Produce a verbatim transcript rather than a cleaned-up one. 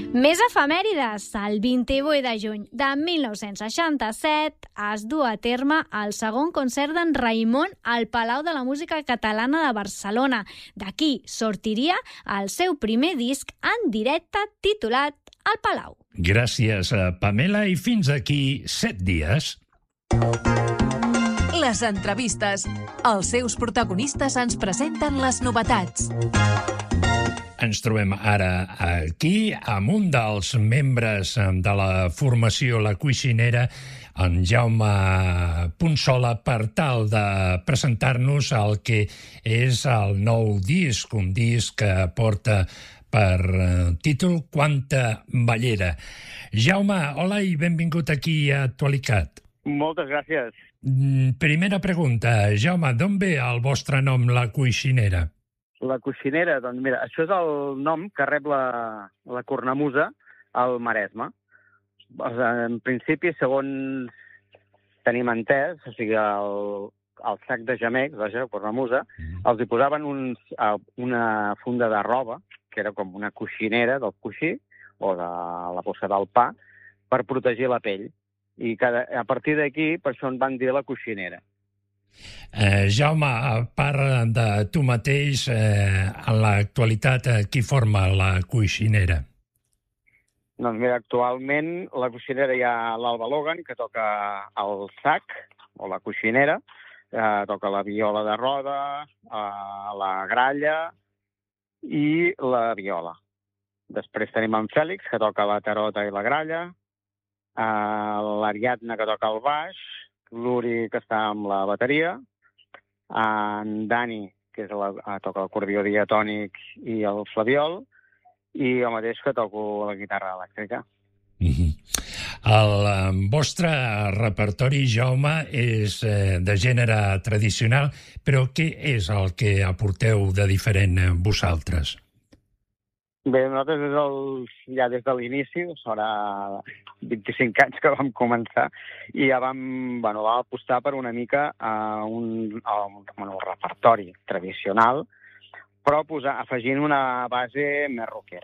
Més efemèrides. El vint-i-vuit de juny de mil nou-cents seixanta-set es du a terme el segon concert d'en Raimon al Palau de la Música Catalana de Barcelona. D'aquí sortiria el seu primer disc en directe titulat El Palau. Gràcies, Pamela, i fins aquí set dies. Les entrevistes. Els seus protagonistes ens presenten les novetats. Ens trobem ara aquí amb un dels membres de la formació La Cuixinera, en Jaume Punsola, per tal de presentar-nos el que és el nou disc, un disc que porta per títol Quanta ballera. Jaume, hola i benvingut aquí a Actualitat. Moltes gràcies. Primera pregunta, Jaume, d'on ve el vostre nom, La Cuixinera? La Cuixinera, doncs mira, això és el nom que rep la, la cornamusa al Maresme. En principi, segons tenim entès, o sigui, el, el sac de gemecs, vaja, cornamusa, mm. els hi posaven uns, una funda de roba, que era com una coixinera del coixí, o de la bossa del pa, per protegir la pell. I cada, a partir d'aquí, per això en van dir La Cuixinera. Eh, Jaume, a part de tu mateix, eh, en l'actualitat, eh, qui forma La Cuixinera? Doncs mira, actualment La Cuixinera hi ha l'Alba Logan, que toca el sac, o la coixinera, eh, toca la viola de roda, eh, la gralla i la viola. Després tenim en Fèlix, que toca la tarota i la gralla, eh, l'Ariadna, que toca el baix, l'Uri, que està amb la bateria, en Dani, que és la, toca l'acordió diatònic i el flabiol, i jo mateix que toco la guitarra elèctrica. Mm-hmm. El vostre repertori, Jaume, és eh, de gènere tradicional, però què és el que aporteu de diferent eh, vosaltres? Bé, nosaltres des del, ja des de l'inici, farà vint-i-cinc anys que vam començar, i ja vam, bueno, vam apostar per una mica a un, a un, bueno, un repertori tradicional, però posar, afegint una base més rockera.